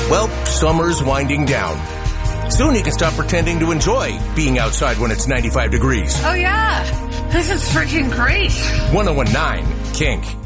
Well, summer's winding down. Soon you can stop pretending to enjoy being outside when it's 95 degrees. Oh, yeah. This is freaking great. 101.9 Kink.